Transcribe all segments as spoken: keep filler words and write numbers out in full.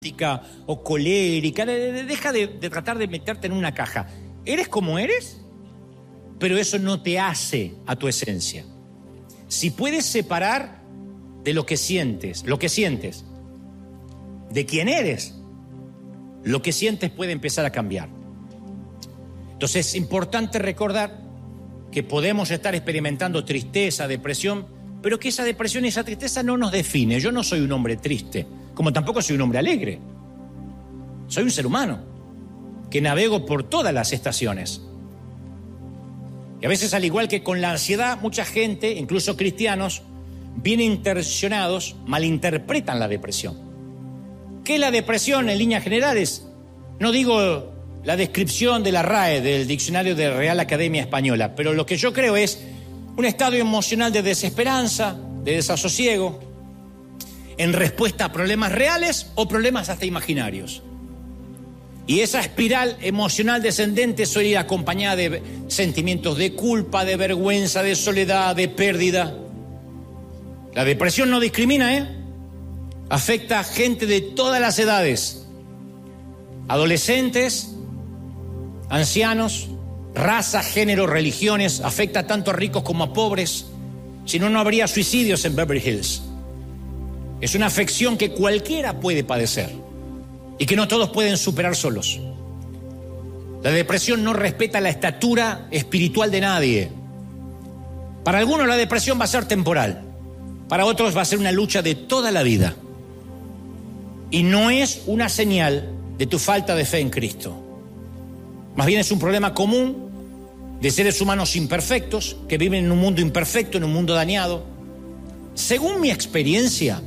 dramática o colérica. Deja de, de tratar de meterte en una caja. Eres como eres, pero eso no te hace a tu esencia. Si puedes separar de lo que sientes, lo que sientes, de quién eres, lo que sientes puede empezar a cambiar. Entonces es importante recordar que podemos estar experimentando tristeza, depresión, pero que esa depresión y esa tristeza no nos define. Yo no soy un hombre triste, como tampoco soy un hombre alegre. Soy un ser humano que navego por todas las estaciones. Y a veces, al igual que con la ansiedad, mucha gente, incluso cristianos, bien intencionados, malinterpretan la depresión. ¿Qué es la depresión en líneas generales? No digo la descripción de la R A E, del Diccionario de Real Academia Española, pero lo que yo creo es un estado emocional de desesperanza, de desasosiego, en respuesta a problemas reales o problemas hasta imaginarios. Y esa espiral emocional descendente suele ir acompañada de sentimientos de culpa, de vergüenza, de soledad, de pérdida. La depresión no discrimina, ¿eh? Afecta a gente de todas las edades, adolescentes, ancianos, raza, género, religiones. Afecta tanto a ricos como a pobres. Si no, no habría suicidios en Beverly Hills. Es una afección que cualquiera puede padecer y que no todos pueden superar solos. La depresión no respeta la estatura espiritual de nadie. Para algunos la depresión va a ser temporal, para otros va a ser una lucha de toda la vida. Y no es una señal de tu falta de fe en Cristo. Más bien es un problema común de seres humanos imperfectos que viven en un mundo imperfecto, en un mundo dañado. Según mi experiencia,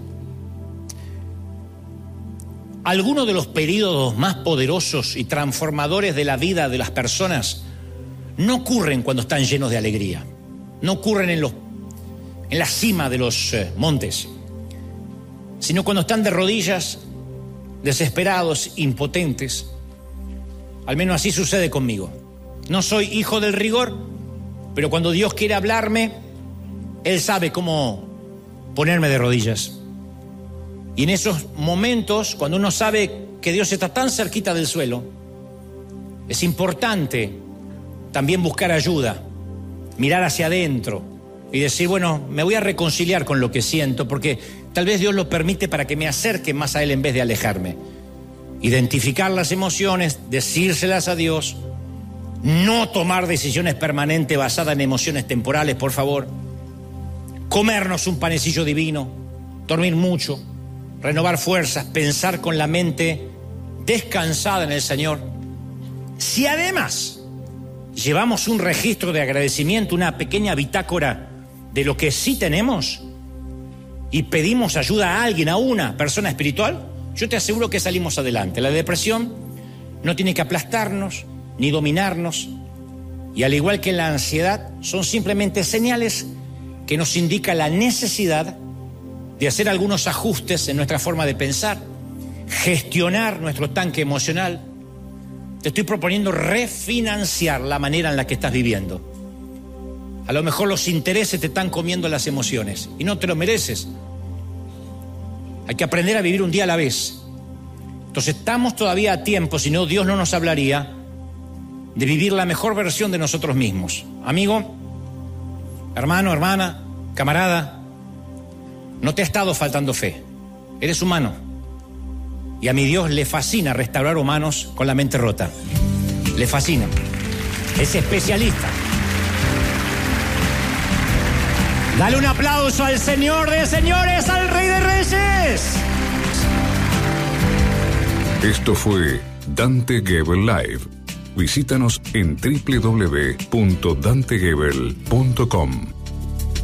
algunos de los periodos más poderosos y transformadores de la vida de las personas no ocurren cuando están llenos de alegría, no ocurren en, los, en la cima de los eh, montes, sino cuando están de rodillas, desesperados, impotentes. Al menos así sucede conmigo. No soy hijo del rigor, pero cuando Dios quiere hablarme, Él sabe cómo ponerme de rodillas. Y en esos momentos, cuando uno sabe que Dios está tan cerquita del suelo, es importante también buscar ayuda, mirar hacia adentro y decir, bueno, me voy a reconciliar con lo que siento, porque tal vez Dios lo permite para que me acerque más a Él en vez de alejarme. Identificar las emociones, decírselas a Dios, no tomar decisiones permanentes basadas en emociones temporales, por favor. Comernos un panecillo divino, dormir mucho, renovar fuerzas, pensar con la mente descansada en el Señor. Si además llevamos un registro de agradecimiento, una pequeña bitácora de lo que sí tenemos, y pedimos ayuda a alguien, a una persona espiritual, yo te aseguro que salimos adelante. La depresión no tiene que aplastarnos ni dominarnos, y al igual que la ansiedad, son simplemente señales que nos indican la necesidad de hacer algunos ajustes en nuestra forma de pensar, gestionar nuestro tanque emocional. Te estoy proponiendo refinanciar la manera en la que estás viviendo. A lo mejor los intereses te están comiendo las emociones y no te lo mereces. Hay que aprender a vivir un día a la vez. Entonces estamos todavía a tiempo, si no Dios no nos hablaría, de vivir la mejor versión de nosotros mismos. Amigo, hermano, hermana, camarada, no te ha estado faltando fe. Eres humano. Y a mi Dios le fascina restaurar humanos con la mente rota. Le fascina. Es especialista. Dale un aplauso al Señor de señores, al Rey de Reyes. Esto fue Dante Gebel Live. Visítanos en doble u doble u doble u punto dante gebel punto com.